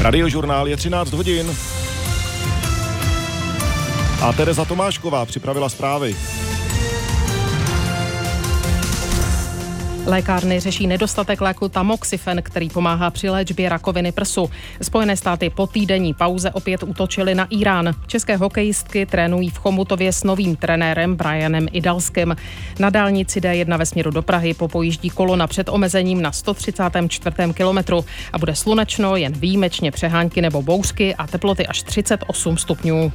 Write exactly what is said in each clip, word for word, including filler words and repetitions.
Radiožurnál je třináct hodin. A Tereza Tomášková připravila zprávy. Lékárny řeší nedostatek léku Tamoxifen, který pomáhá při léčbě rakoviny prsu. Spojené státy po týdenní pauze opět útočily na Irán. České hokejistky trénují v Chomutově s novým trenérem Brianem Idalským. Na dálnici D jedna ve směru do Prahy popojíždí kolona před omezením na sto třicátém čtvrtém kilometru a bude slunečno, jen výjimečně přehánky nebo bouřky a teploty až třicet osm stupňů.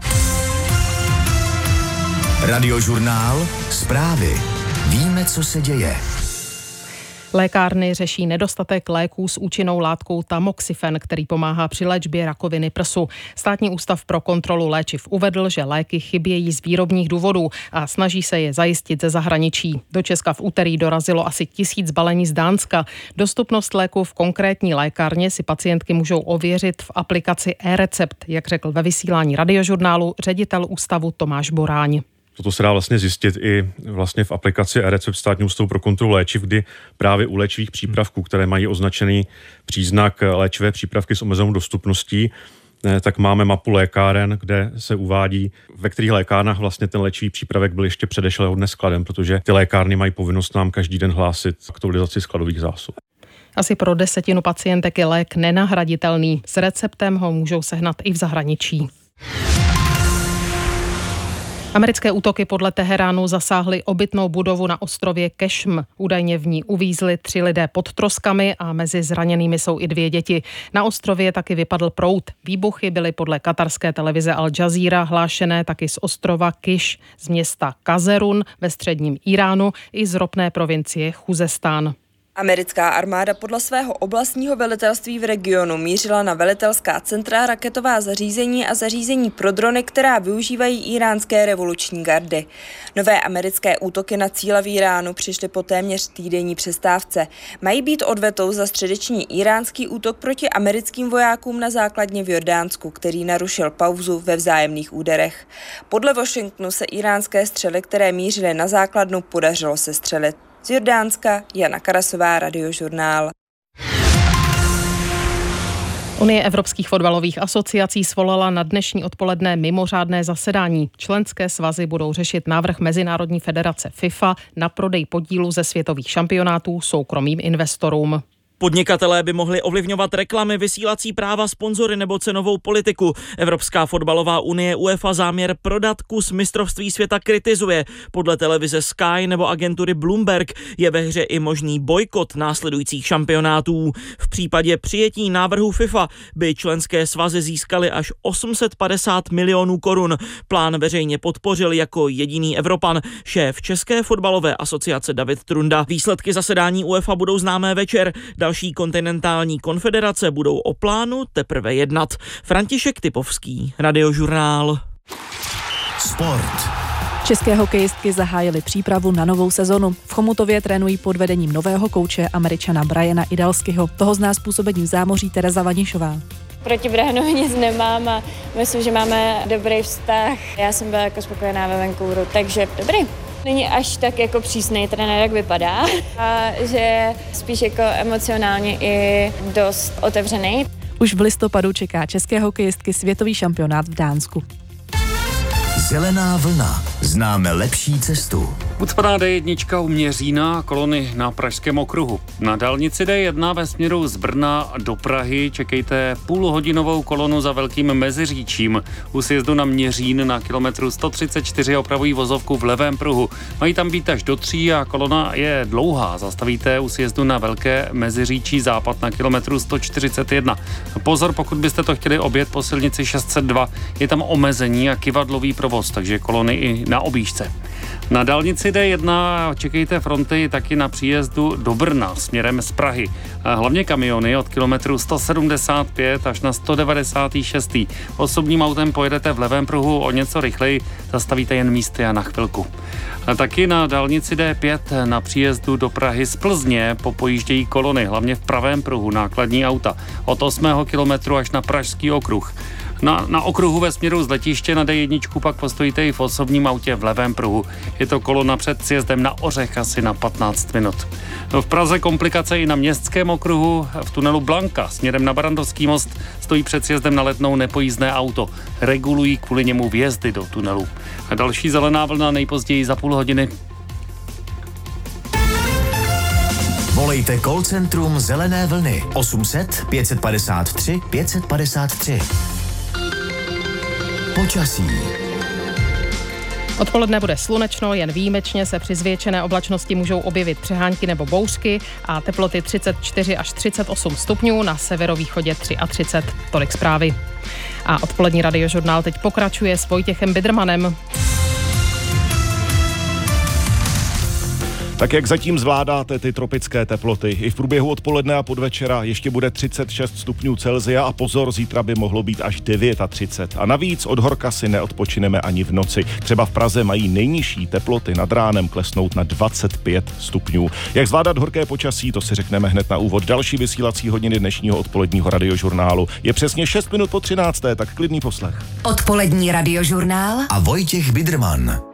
Radiožurnál, zprávy. Víme, co se děje. Lékárny řeší nedostatek léků s účinnou látkou Tamoxifen, který pomáhá při léčbě rakoviny prsu. Státní ústav pro kontrolu léčiv uvedl, že léky chybějí z výrobních důvodů a snaží se je zajistit ze zahraničí. Do Česka v úterý dorazilo asi tisíc balení z Dánska. Dostupnost léku v konkrétní lékárně si pacientky můžou ověřit v aplikaci e-recept, jak řekl ve vysílání Radiožurnálu ředitel ústavu Tomáš Boráň. Toto se dá vlastně zjistit i vlastně v aplikaci e-recept Státního ústavu pro kontrolu léčiv, kdy právě u léčivých přípravků, které mají označený příznak léčivé přípravky s omezenou dostupností, tak máme mapu lékáren, kde se uvádí, ve kterých lékárnách vlastně ten léčivý přípravek byl ještě předešlého dne skladem, protože ty lékárny mají povinnost nám každý den hlásit aktualizaci skladových zásob. Asi pro desetinu pacientek je lék nenahraditelný. S receptem ho můžou sehnat i v zahraničí. Americké útoky podle Teheránu zasáhly obytnou budovu na ostrově Kešm. Údajně v ní uvízli tři lidé pod troskami a mezi zraněnými jsou i dvě děti. Na ostrově taky vypadl proud. Výbuchy byly podle katarské televize Al Jazeera hlášené taky z ostrova Kiš, z města Kazerun ve středním Iránu i z ropné provincie Chuzestán. Americká armáda podle svého oblastního velitelství v regionu mířila na velitelská centra, raketová zařízení a zařízení pro drony, která využívají iránské revoluční gardy. Nové americké útoky na cíle v Iránu přišly po téměř týdenní přestávce. Mají být odvetou za středeční iránský útok proti americkým vojákům na základně v Jordánsku, který narušil pauzu ve vzájemných úderech. Podle Washingtonu se iránské střely, které mířily na základnu, podařilo sestřelit. Z Jordánska Jana Karasová, Radiožurnál. Unie evropských fotbalových asociací svolala na dnešní odpoledne mimořádné zasedání. Členské svazy budou řešit návrh Mezinárodní federace FIFA na prodej podílu ze světových šampionátů soukromým investorům. Podnikatelé by mohli ovlivňovat reklamy, vysílací práva, sponzory nebo cenovou politiku. Evropská fotbalová unie UEFA záměr prodat kus mistrovství světa kritizuje. Podle televize Sky nebo agentury Bloomberg je ve hře i možný bojkot následujících šampionátů. V případě přijetí návrhu FIFA by členské svazy získaly až osm set padesát milionů korun. Plán veřejně podpořil jako jediný Evropan šéf České fotbalové asociace David Trunda. Výsledky zasedání UEFA budou známé večer. Další kontinentální konfederace budou o plánu teprve jednat. František Typovský, Radiožurnál. Sport. České hokejistky zahájily přípravu na novou sezonu. V Chomutově trénují pod vedením nového kouče Američana Briana Idalského. Toho zná z působení v zámoří Tereza Vanišová. Proti Brianovi nic nemám a myslím, že máme dobrý vztah. Já jsem byla jako spokojená ve Vancouveru, takže dobrý. Není až tak jako přísnej trenér, jak vypadá, a že spíš jako emocionálně i dost otevřený. Už v listopadu čeká české hokejistky světový šampionát v Dánsku. Zelená vlna. Známe lepší cestu. Ucpaná D jedna u Měřína, kolony na Pražském okruhu. Na dálnici D jedna ve směru z Brna do Prahy čekejte půlhodinovou kolonu za Velkým Meziříčím. U sjezdu na Měřín na kilometru sto třicet čtyři opravují vozovku v levém pruhu. Mají tam být až do tří a kolona je dlouhá. Zastavíte u sjezdu na Velké Meziříčí západ na kilometru sto čtyřicet jedna. Pozor, pokud byste to chtěli objet po silnici šest set dva, je tam omezení a kyvadlový provoz, takže kolony i na objížďce. Na dálnici D jedna čekejte fronty taky na příjezdu do Brna směrem z Prahy. A hlavně kamiony od kilometru sto sedmdesát pět až na sto devadesát šest. Osobním autem pojedete v levém pruhu o něco rychleji, zastavíte jen místy a na chvilku. A taky na dálnici D pět na příjezdu do Prahy z Plzně popojíždějí kolony, hlavně v pravém pruhu nákladní auta od osmého kilometru až na Pražský okruh. Na, na okruhu ve směru z letiště na D jedna pak postojíte i v osobním autě v levém pruhu. Je to kolona před sjezdem na Ořech asi na patnáct minut. No, v Praze komplikace i na městském okruhu. V tunelu Blanka směrem na Barandovský most stojí před sjezdem na Letnou nepojízdné auto. Regulují kvůli němu vjezdy do tunelu. A další zelená vlna nejpozději za půl hodiny. Volejte call centrum Zelené vlny osm set pět padesát tři pět padesát tři. Počasí. Odpoledne bude slunečno, jen výjimečně se při zvětšené oblačnosti můžou objevit přehánky nebo bouřky a teploty třicet čtyři až třicet osm stupňů, na severovýchodě třicet tři. Tolik zprávy. A odpolední radiožurnál teď pokračuje s Vojtěchem Bidermanem. Tak jak zatím zvládáte ty tropické teploty? I v průběhu odpoledne a podvečera ještě bude třicet šest stupňů Celsia a pozor, zítra by mohlo být až třicet devět. A navíc od horka si neodpočineme ani v noci. Třeba v Praze mají nejnižší teploty nad ránem klesnout na dvacet pět stupňů. Jak zvládat horké počasí, to si řekneme hned na úvod. Další vysílací hodiny dnešního odpoledního radiožurnálu. Je přesně šest minut po třinácté, tak klidný poslech. Odpolední radiožurnál a Vojtěch Biderman.